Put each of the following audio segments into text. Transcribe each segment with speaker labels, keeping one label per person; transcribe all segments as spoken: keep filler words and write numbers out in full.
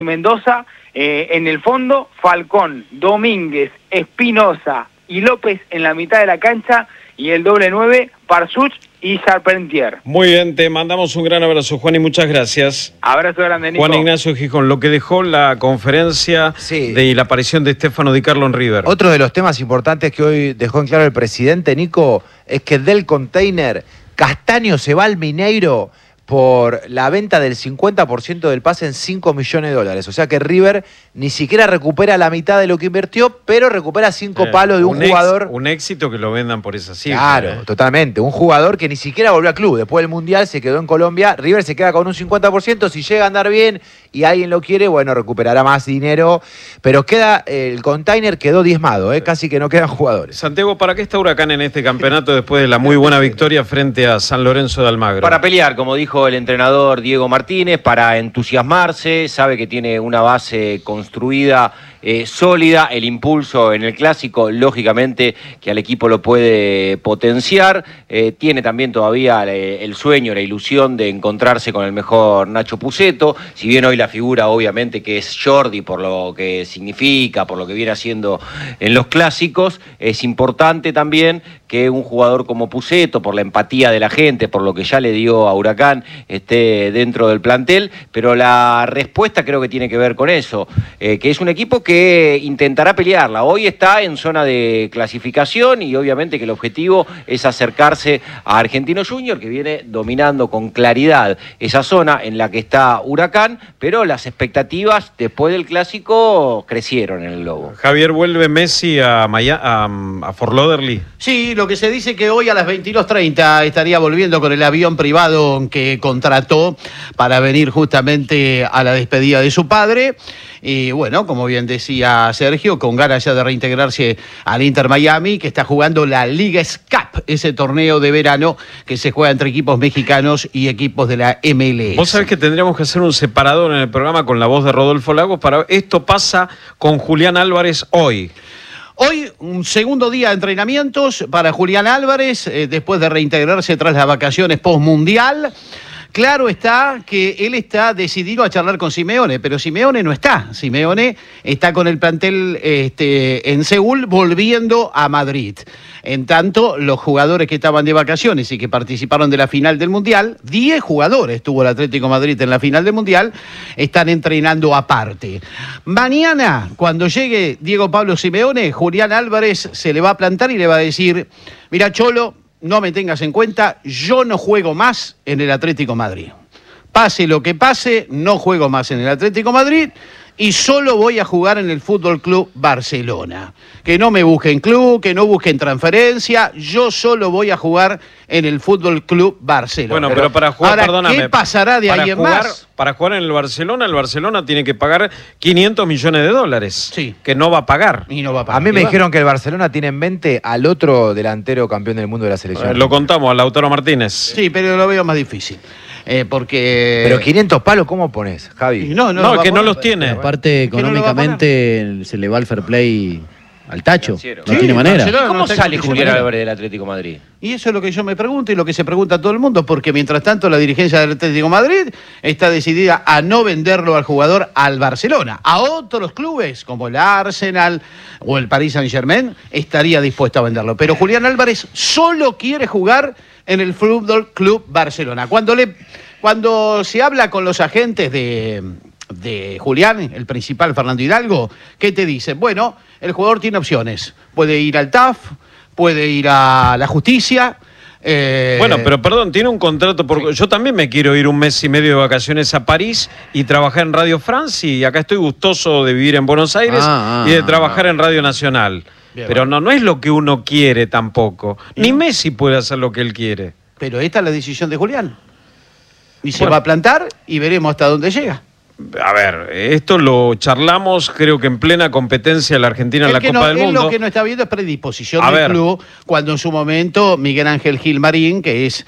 Speaker 1: Mendoza, eh, en el fondo, Falcón, Domínguez, Espinosa y López en la mitad de la cancha, y el doble nueve, Parsuch y Charpentier.
Speaker 2: Muy bien, te mandamos un gran abrazo, Juan, y muchas gracias.
Speaker 1: Abrazo grande, Nico.
Speaker 2: Juan Ignacio Gijón, lo que dejó la conferencia
Speaker 3: sí.
Speaker 2: de la aparición de Stefano Di Carlo en River.
Speaker 3: Otro de los temas importantes que hoy dejó en claro el presidente, Nico, es que del Container, Castaño se va al Mineiro por la venta del cincuenta por ciento del pase en cinco millones de dólares. O sea que River ni siquiera recupera la mitad de lo que invirtió, pero recupera cinco eh, palos de un, un jugador.
Speaker 2: Ex, un éxito que lo vendan por esa cifra.
Speaker 3: Claro, eh. totalmente. Un jugador que ni siquiera volvió al club. Después del Mundial se quedó en Colombia. River se queda con un cincuenta por ciento. Si llega a andar bien y alguien lo quiere, bueno, recuperará más dinero. Pero queda, el Container quedó diezmado, eh, casi que no quedan jugadores.
Speaker 2: Santiago, ¿para qué está Huracán en este campeonato después de la muy buena victoria frente a San Lorenzo de Almagro?
Speaker 4: Para pelear, como dijo el entrenador Diego Martínez, para entusiasmarse, sabe que tiene una base construida, eh, sólida, el impulso en el clásico, lógicamente que al equipo lo puede potenciar, eh, tiene también todavía eh, el sueño, la ilusión de encontrarse con el mejor Nacho Pusetto, si bien hoy la figura obviamente que es Jordi por lo que significa, por lo que viene haciendo en los clásicos, es importante también que un jugador como Pusetto, por la empatía de la gente, por lo que ya le dio a Huracán, esté dentro del plantel, pero la respuesta creo que tiene que ver con eso, eh, que es un equipo que intentará pelearla. Hoy está en zona de clasificación y obviamente que el objetivo es acercarse a Argentino Junior, que viene dominando con claridad esa zona en la que está Huracán, pero las expectativas después del clásico crecieron en el Lobo.
Speaker 2: Javier, ¿vuelve Messi a, Maya, a, a Fort Lauderdale?
Speaker 5: Sí, lo que se dice que hoy a las veintidós treinta estaría volviendo con el avión privado que contrató para venir justamente a la despedida de su padre. Y bueno, como bien decía Sergio, con ganas ya de reintegrarse al Inter Miami, que está jugando la Liga S C A P, ese torneo de verano que se juega entre equipos mexicanos y equipos de la M L S.
Speaker 2: Vos sabés que tendríamos que hacer un separador en el programa con la voz de Rodolfo Lagos para esto pasa con Julián Álvarez hoy.
Speaker 5: Hoy, un segundo día de entrenamientos para Julián Álvarez, eh, después de reintegrarse tras las vacaciones post-mundial. Claro está que él está decidido a charlar con Simeone, pero Simeone no está. Simeone está con el plantel este, en Seúl, volviendo a Madrid. En tanto, los jugadores que estaban de vacaciones y que participaron de la final del Mundial, diez jugadores tuvo el Atlético de Madrid en la final del Mundial, están entrenando aparte. Mañana, cuando llegue Diego Pablo Simeone, Julián Álvarez se le va a plantar y le va a decir: mira, Cholo, no me tengas en cuenta, yo no juego más en el Atlético de Madrid. Pase lo que pase, no juego más en el Atlético de Madrid y solo voy a jugar en el Fútbol Club Barcelona. Que no me busquen club, que no busquen transferencia, yo solo voy a jugar en el Fútbol Club Barcelona.
Speaker 2: Bueno, pero, pero para jugar,
Speaker 5: ahora,
Speaker 2: perdóname.
Speaker 5: ¿qué pasará de ahí en
Speaker 2: jugar,
Speaker 5: más?
Speaker 2: Para jugar en el Barcelona, el Barcelona tiene que pagar quinientos millones de dólares.
Speaker 5: Sí.
Speaker 2: Que no va a pagar.
Speaker 5: Y no va a pagar.
Speaker 3: A mí me dijeron que el Barcelona tiene en mente al otro delantero campeón del mundo de la selección.
Speaker 2: Eh, lo contamos, a Lautaro Martínez.
Speaker 5: Sí, pero lo veo más difícil. Eh, porque...
Speaker 3: Pero quinientos palos, ¿cómo pones, Javi?
Speaker 5: No, no,
Speaker 2: no,
Speaker 5: no
Speaker 2: que no
Speaker 5: poner,
Speaker 2: los tiene.
Speaker 6: Aparte, económicamente, no se le va el fair play al tacho.
Speaker 4: Financiero.
Speaker 6: No
Speaker 5: Sí,
Speaker 6: tiene manera.
Speaker 5: Barcelona
Speaker 4: ¿Cómo
Speaker 5: no está
Speaker 4: sale
Speaker 5: en
Speaker 4: Julián
Speaker 5: condiciones.
Speaker 4: Álvarez del Atlético de Madrid?
Speaker 5: Y eso es lo que yo me pregunto y lo que se pregunta todo el mundo, porque mientras tanto la dirigencia del Atlético de Madrid está decidida a no venderlo al jugador al Barcelona. A otros clubes, como el Arsenal o el Paris Saint-Germain, estaría dispuesto a venderlo. Pero Julián Álvarez solo quiere jugar en el Fútbol Club Barcelona. Cuando, le, cuando se habla con los agentes de... de Julián, el principal Fernando Hidalgo, ¿qué te dicen? Bueno, el jugador tiene opciones. Puede ir al T A F, puede ir a la justicia. Eh...
Speaker 2: Bueno, pero perdón, tiene un contrato. Por... Sí. Yo también me quiero ir un mes y medio de vacaciones a París y trabajar en Radio France. Y acá estoy gustoso de vivir en Buenos Aires ah, y de trabajar ah, en Radio Nacional. Bien, pero bueno. no, no es lo que uno quiere tampoco. ¿Y? Ni Messi puede hacer lo que él quiere.
Speaker 5: Pero esta es la decisión de Julián. Y se
Speaker 2: bueno.
Speaker 5: va a plantar y veremos hasta dónde llega.
Speaker 2: A ver, esto lo charlamos, creo que en plena competencia de la Argentina en la Copa
Speaker 5: no,
Speaker 2: del
Speaker 5: él
Speaker 2: Mundo.
Speaker 5: Lo que no está viendo es predisposición
Speaker 2: a
Speaker 5: del
Speaker 2: ver.
Speaker 5: club, cuando en su momento Miguel Ángel Gilmarín, que es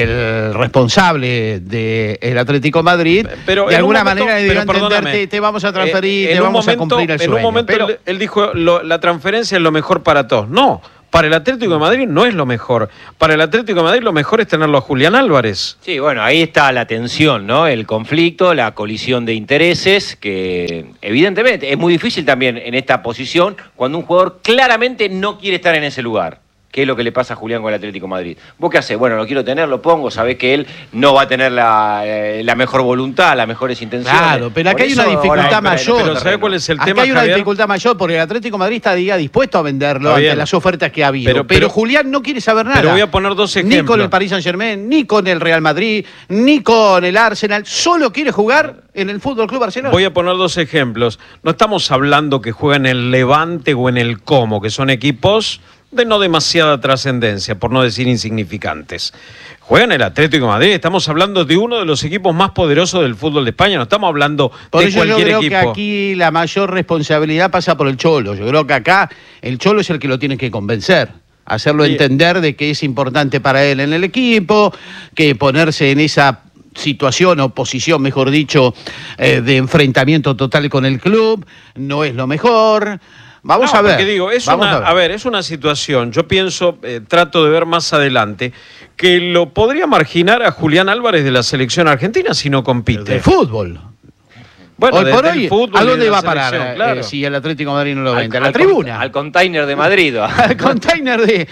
Speaker 5: el responsable del Atlético de Madrid,
Speaker 2: pero
Speaker 5: de alguna
Speaker 2: momento,
Speaker 5: manera le dio a entender, te, te vamos a transferir,
Speaker 2: eh,
Speaker 5: te vamos
Speaker 2: momento,
Speaker 5: a cumplir el
Speaker 2: en
Speaker 5: sueño.
Speaker 2: En un momento
Speaker 5: pero...
Speaker 2: él, él dijo, lo, la transferencia es lo mejor para todos. No, Para el Atlético de Madrid no es lo mejor. Para el Atlético de Madrid lo mejor es tenerlo a Julián Álvarez.
Speaker 4: Sí, bueno, ahí está la tensión, ¿no? El conflicto, la colisión de intereses, que evidentemente es muy difícil también en esta posición cuando un jugador claramente no quiere estar en ese lugar. ¿Qué es lo que le pasa a Julián con el Atlético de Madrid? ¿Vos qué hacés? Bueno, lo quiero tener, lo pongo, sabés que él no va a tener la, eh, la mejor voluntad, las mejores intenciones.
Speaker 5: Claro, pero acá
Speaker 4: Por
Speaker 5: hay
Speaker 4: eso,
Speaker 5: una dificultad
Speaker 4: ahora,
Speaker 5: mayor.
Speaker 2: Pero ¿sabés cuál es el
Speaker 5: Acá
Speaker 2: tema,
Speaker 5: hay una
Speaker 2: Javier?
Speaker 5: dificultad mayor porque el Atlético de Madrid está diga, dispuesto a venderlo
Speaker 2: Está
Speaker 5: ante
Speaker 2: bien.
Speaker 5: las ofertas que ha habido.
Speaker 2: Pero-
Speaker 5: Pero,
Speaker 2: pero-
Speaker 5: Julián no quiere saber nada.
Speaker 2: Pero voy a poner dos
Speaker 5: Ni
Speaker 2: ejemplos.
Speaker 5: con el Paris Saint-Germain, ni con el Real Madrid, ni con el Arsenal. Solo quiere jugar en el Fútbol Club Barcelona.
Speaker 2: Voy a poner dos ejemplos. No estamos hablando que juegan en el Levante o en el Como, que son equipos de no demasiada trascendencia, por no decir insignificantes. Juegan el Atlético de Madrid, estamos hablando de uno de los equipos más poderosos del fútbol de España, no estamos hablando
Speaker 5: Por
Speaker 2: de
Speaker 5: eso yo
Speaker 2: cualquier
Speaker 5: creo
Speaker 2: equipo.
Speaker 5: que aquí la mayor responsabilidad pasa por el Cholo. Yo creo que acá el Cholo es el que lo tiene que convencer. Hacerlo
Speaker 2: Sí.
Speaker 5: entender de que es importante para él en el equipo, que ponerse en esa situación o posición, mejor dicho, eh, de enfrentamiento total con el club, no es lo mejor. Vamos
Speaker 2: No,
Speaker 5: a ver.
Speaker 2: porque digo, es
Speaker 5: vamos
Speaker 2: una,
Speaker 5: a ver.
Speaker 2: a ver, es una situación, yo pienso, eh, trato de ver más adelante, que lo podría marginar a Julián Álvarez de la selección argentina si no compite.
Speaker 5: De fútbol.
Speaker 2: Bueno,
Speaker 5: hoy por
Speaker 2: desde el
Speaker 5: hoy,
Speaker 2: fútbol
Speaker 5: ¿a
Speaker 2: y de
Speaker 5: dónde
Speaker 2: la
Speaker 5: va a parar
Speaker 2: selección,
Speaker 5: eh,
Speaker 2: claro.
Speaker 5: si el Atlético de Madrid no lo
Speaker 4: Al-
Speaker 5: vende? A la
Speaker 4: al
Speaker 5: tribuna.
Speaker 4: con- Al container de Madrid.
Speaker 5: Al container de,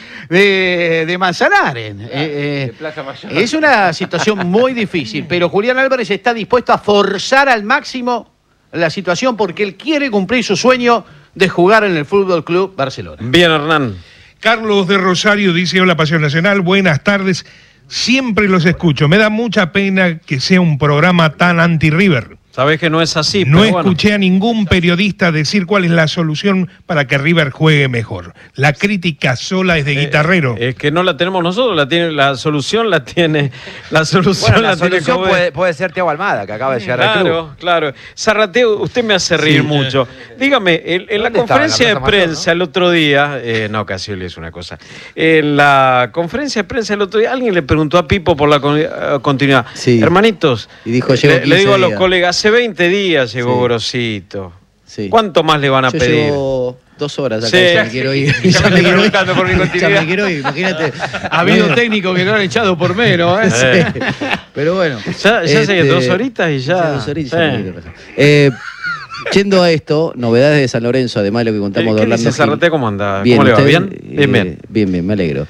Speaker 5: de, de Manzanares. Eh, eh,
Speaker 4: de Plaza Mayor.
Speaker 5: es una situación muy difícil, pero Julián Álvarez está dispuesto a forzar al máximo la situación porque él quiere cumplir su sueño de jugar en el Fútbol Club Barcelona.
Speaker 2: Bien, Hernán.
Speaker 7: Carlos de Rosario dice: hola Pasión Nacional, buenas tardes. Siempre los escucho. Me da mucha pena que sea un programa tan anti-River.
Speaker 2: Sabés que no es así,
Speaker 7: No
Speaker 2: pero bueno.
Speaker 7: escuché a ningún periodista decir cuál es la solución para que River juegue mejor. La crítica sola es de guitarrero.
Speaker 2: Eh, es que no la tenemos nosotros, la tiene, la solución la tiene, la solución
Speaker 3: Bueno, la,
Speaker 2: la tiene
Speaker 3: solución
Speaker 2: Kobe.
Speaker 3: puede, puede ser Thiago Almada, que acaba de llegar al club.
Speaker 2: Claro, claro. Zarrateo, usted me hace reír mucho. Dígame, en, en la
Speaker 3: ¿Dónde estaba? ¿En la
Speaker 2: conferencia de
Speaker 3: Plaza Mayor,
Speaker 2: prensa el otro día, eh, no, Casioli es una cosa. En la conferencia de prensa el otro día, alguien le preguntó a Pipo por la con- eh, continuidad.
Speaker 6: Sí.
Speaker 2: Hermanitos,
Speaker 6: Y dijo, llevo
Speaker 2: le, le
Speaker 6: quince
Speaker 2: digo a los
Speaker 6: días.
Speaker 2: colegas, hace veinte días llegó
Speaker 6: Sí.
Speaker 2: Grosito.
Speaker 6: Sí.
Speaker 2: ¿Cuánto más le van a
Speaker 6: Yo
Speaker 2: pedir?
Speaker 6: llevo dos horas acá
Speaker 2: Sí.
Speaker 6: y ya me quiero ir.
Speaker 4: Ya me estoy preguntando por mi
Speaker 6: Ya
Speaker 4: continuidad.
Speaker 6: me quiero ir, imagínate.
Speaker 5: Ha habido técnicos que lo han echado por menos. ¿eh?
Speaker 2: Eh.
Speaker 6: Pero bueno.
Speaker 2: Ya, ya sé que
Speaker 6: este,
Speaker 2: dos horitas y ya.
Speaker 6: ya dos horitas,
Speaker 2: Sí.
Speaker 6: ya me quiero ir. Eh, Yendo a esto, novedades de San Lorenzo, además de lo que contamos de
Speaker 2: ¿Qué
Speaker 6: Orlando
Speaker 2: dice
Speaker 6: Gil.
Speaker 2: Zarratea? ¿Cómo anda?
Speaker 6: Bien,
Speaker 2: ¿Cómo le va?
Speaker 6: ¿usted?
Speaker 2: ¿Bien? Bien, bien.
Speaker 6: Eh, bien, bien, me alegro.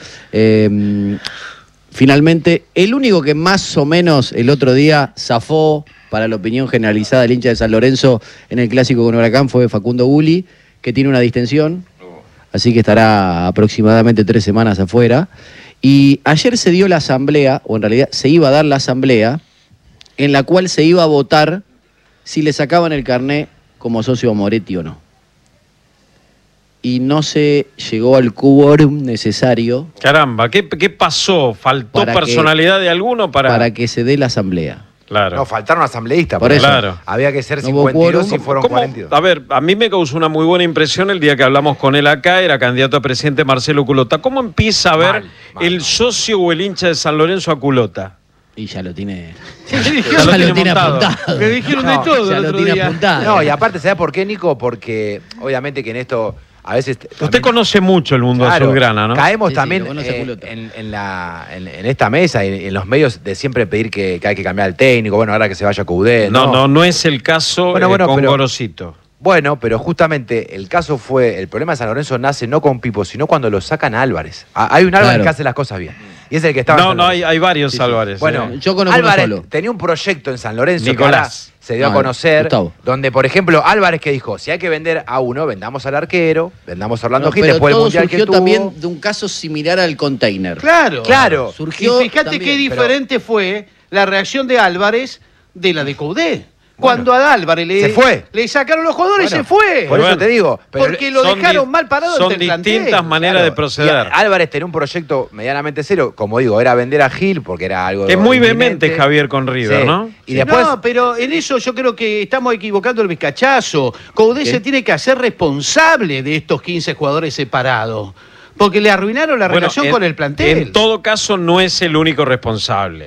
Speaker 6: Eh, finalmente, el único que más o menos el otro día zafó para la opinión generalizada del hincha de San Lorenzo en el clásico con Huracán fue Facundo Gulli, que tiene una distensión, así que estará aproximadamente tres semanas afuera. Y ayer se dio la asamblea, o en realidad se iba a dar la asamblea, en la cual se iba a votar si le sacaban el carné como socio a Moretti o no. Y no se llegó al quórum necesario
Speaker 2: Caramba, ¿qué, qué pasó? ¿Faltó
Speaker 6: Para que-
Speaker 2: personalidad de alguno para...?
Speaker 6: para que se dé la asamblea.
Speaker 2: Claro.
Speaker 3: No, faltaron asambleístas.
Speaker 6: Por
Speaker 3: porque
Speaker 6: eso.
Speaker 2: Claro.
Speaker 3: Había que ser
Speaker 6: No hubo
Speaker 3: cincuenta y dos y
Speaker 6: quórum.
Speaker 3: fueron
Speaker 2: ¿Cómo?
Speaker 3: cuarenta y dos.
Speaker 2: A ver, a mí me causó una muy buena impresión el día que hablamos con él acá, era candidato a presidente Marcelo Culota. ¿Cómo empieza a ver
Speaker 3: Mal, mal,
Speaker 2: el
Speaker 3: no.
Speaker 2: socio o el hincha de San Lorenzo a Culota?
Speaker 6: Y ya lo tiene.
Speaker 2: Ya
Speaker 6: Ya
Speaker 2: lo
Speaker 6: lo
Speaker 2: tiene
Speaker 6: tiene
Speaker 2: montado.
Speaker 6: apuntado.
Speaker 5: Me dijeron
Speaker 3: No,
Speaker 5: de todo
Speaker 6: ya
Speaker 5: el
Speaker 6: lo
Speaker 5: otro
Speaker 6: tiene
Speaker 5: día.
Speaker 6: apuntado.
Speaker 3: No, y aparte, ¿sabes por qué, Nico? Porque obviamente que en esto a veces...
Speaker 2: Usted
Speaker 3: también-
Speaker 2: conoce mucho el mundo
Speaker 3: Claro,
Speaker 2: azulgrana, ¿no?
Speaker 3: Caemos
Speaker 6: Sí, sí,
Speaker 3: también
Speaker 6: lo conoce
Speaker 3: eh,
Speaker 6: Culota.
Speaker 3: en, en la, en, en esta mesa y en los medios de siempre pedir que, que hay que cambiar el técnico. Bueno, ahora que se vaya Coudet.
Speaker 2: No, no, no es el caso
Speaker 3: Bueno,
Speaker 2: eh,
Speaker 3: bueno,
Speaker 2: con
Speaker 3: pero-
Speaker 2: Gorosito.
Speaker 3: Bueno, pero justamente el caso fue, el problema de San Lorenzo nace no con Pipo, sino cuando lo sacan a Álvarez. Ah, hay un Álvarez
Speaker 6: Claro.
Speaker 3: que hace las cosas bien. Y es el que estaba en
Speaker 2: No,
Speaker 3: San
Speaker 2: no, hay,
Speaker 3: Lorenzo.
Speaker 2: hay varios
Speaker 6: Sí, sí.
Speaker 2: Álvarez.
Speaker 3: Bueno,
Speaker 2: eh.
Speaker 6: Yo conozco uno
Speaker 3: Álvarez
Speaker 6: solo.
Speaker 3: tenía un proyecto en San Lorenzo
Speaker 2: Nicolás.
Speaker 3: que ahora se dio
Speaker 6: No,
Speaker 3: a conocer,
Speaker 6: Gustavo.
Speaker 3: donde, por ejemplo, Álvarez que dijo, si hay que vender a uno, vendamos al arquero, vendamos a Orlando
Speaker 6: No,
Speaker 3: Gil,
Speaker 6: pero
Speaker 3: después del
Speaker 6: todo
Speaker 3: Mundial que
Speaker 6: surgió
Speaker 3: tuvo.
Speaker 6: también de un caso similar al container.
Speaker 5: Claro.
Speaker 3: Claro.
Speaker 6: Surgió
Speaker 5: Y fíjate
Speaker 6: también,
Speaker 5: qué
Speaker 3: pero-
Speaker 5: diferente fue la reacción de Álvarez de la de Coudet. Cuando a Álvarez le,
Speaker 3: se fue.
Speaker 5: le sacaron los jugadores,
Speaker 3: Bueno,
Speaker 5: se fue.
Speaker 3: Por
Speaker 2: Bueno,
Speaker 3: eso te digo. pero-
Speaker 5: porque lo
Speaker 2: Son
Speaker 5: dejaron
Speaker 2: di-
Speaker 5: mal parado
Speaker 2: Son
Speaker 5: ante el plantel.
Speaker 2: distintas maneras
Speaker 3: Claro,
Speaker 2: de proceder.
Speaker 3: y Álvarez tenía un proyecto medianamente serio, como digo, era vender a Gil porque era algo.
Speaker 2: Es muy
Speaker 3: inminente.
Speaker 2: vehemente Javier con River,
Speaker 3: Sí.
Speaker 2: ¿no?
Speaker 3: Y después.
Speaker 5: No, pero en eso yo creo que estamos equivocando el vizcachazo. Coudet
Speaker 6: ¿Qué?
Speaker 5: se tiene que hacer responsable de estos quince jugadores separados. Porque le arruinaron la
Speaker 2: Bueno,
Speaker 5: relación
Speaker 2: en-
Speaker 5: con el plantel.
Speaker 2: En todo caso, no es el único responsable.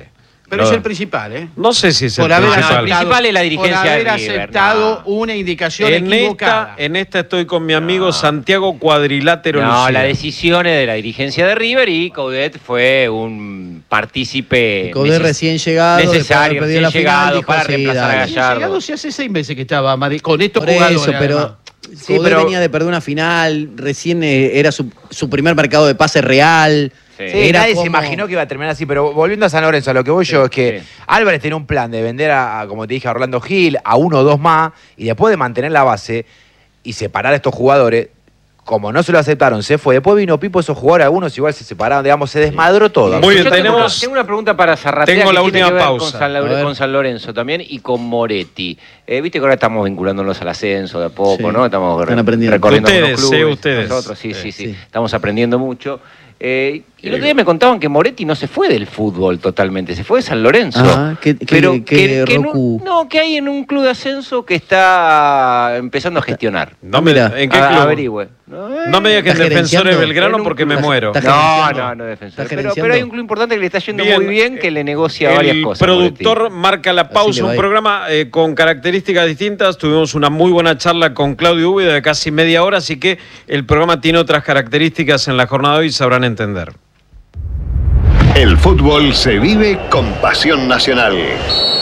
Speaker 5: Pero no. es el principal, ¿eh?
Speaker 2: No sé si es
Speaker 5: por
Speaker 2: el
Speaker 5: haber
Speaker 2: principal.
Speaker 4: El principal es la dirigencia
Speaker 5: por haber
Speaker 4: de River,
Speaker 5: aceptado
Speaker 4: no.
Speaker 5: una indicación
Speaker 2: En
Speaker 5: equivocada.
Speaker 2: esta, en esta estoy con mi amigo no. Santiago Cuadrilátero
Speaker 4: No,
Speaker 2: Lucía.
Speaker 4: la decisión es de la dirigencia de River y Coudet fue un partícipe
Speaker 6: Coudet
Speaker 4: neces
Speaker 6: recién llegado,
Speaker 4: necesario, recién
Speaker 6: la
Speaker 4: llegado
Speaker 6: final,
Speaker 4: para
Speaker 6: dijo, sí,
Speaker 4: reemplazar
Speaker 6: dale.
Speaker 4: a
Speaker 5: Recién
Speaker 4: Gallardo.
Speaker 5: llegado se hace seis meses que estaba Madrid, con estos
Speaker 6: Por
Speaker 5: jugadores.
Speaker 6: eso, pero
Speaker 5: además.
Speaker 3: Sí,
Speaker 6: Coudet
Speaker 3: pero-
Speaker 6: venía de perder una final, recién eh, era su, su primer mercado de pase real.
Speaker 4: Sí.
Speaker 3: Sí,
Speaker 6: Era
Speaker 3: nadie
Speaker 6: como-
Speaker 3: se imaginó que iba a terminar así, pero volviendo a San Lorenzo, a lo que voy yo es que
Speaker 4: sí.
Speaker 3: Álvarez tenía un plan de vender a, a, como te dije, a Orlando Gil, a uno o dos más, y después de mantener la base y separar a estos jugadores, como no se lo aceptaron, se fue. Después vino Pipo, esos jugadores, algunos igual se separaron, digamos, se desmadró todo.
Speaker 2: Muy bien,
Speaker 4: Yo tengo,
Speaker 2: tenemos-
Speaker 4: una, tengo una pregunta para Zarratea
Speaker 2: Tengo
Speaker 4: que
Speaker 2: la
Speaker 4: tiene
Speaker 2: última
Speaker 4: que ver
Speaker 2: pausa.
Speaker 4: Con San,
Speaker 6: A
Speaker 4: Laure-
Speaker 6: ver.
Speaker 4: con San Lorenzo también y con Moretti. Eh, Viste que ahora estamos vinculándonos al ascenso de a poco,
Speaker 6: Sí.
Speaker 4: ¿no? Estamos
Speaker 6: Están
Speaker 4: re-
Speaker 6: aprendiendo.
Speaker 4: recorriendo
Speaker 2: Ustedes,
Speaker 4: algunos clubes.
Speaker 2: sí, ustedes.
Speaker 4: Nosotros, sí, sí, sí,
Speaker 6: sí.
Speaker 4: Estamos aprendiendo mucho. Eh, y el otro día me contaban que Moretti no se fue del fútbol totalmente, se fue de San Lorenzo.
Speaker 6: Ah, ¿qué- qué-
Speaker 4: pero
Speaker 6: qué
Speaker 4: que, que
Speaker 6: Roku?
Speaker 4: no, no, que hay en un club de ascenso que está empezando a gestionar.
Speaker 2: No me,
Speaker 6: Mira.
Speaker 2: ¿En qué
Speaker 4: A-
Speaker 2: club?
Speaker 4: Averigüe.
Speaker 2: No me digas que en
Speaker 6: ¿Está
Speaker 2: Defensores
Speaker 6: gerenciando?
Speaker 2: Belgrano
Speaker 4: En un
Speaker 2: porque me
Speaker 6: club-
Speaker 2: muero.
Speaker 6: está
Speaker 4: No,
Speaker 6: gerenciando.
Speaker 4: no, no defensor.
Speaker 6: ¿Está
Speaker 4: Pero,
Speaker 6: gerenciando?
Speaker 4: pero hay un club importante que le está yendo
Speaker 2: Bien,
Speaker 4: muy bien, que le negocia
Speaker 2: El
Speaker 4: varias cosas.
Speaker 2: productor
Speaker 4: Moretti.
Speaker 2: marca la
Speaker 6: Así
Speaker 2: pausa,
Speaker 6: le va
Speaker 2: un
Speaker 6: a ir.
Speaker 2: programa eh, con características distintas. Tuvimos una muy buena charla con Claudio Úbeda de casi media hora, así que el programa tiene otras características en la jornada de hoy, sabrán entender.
Speaker 8: El fútbol se vive con pasión nacional.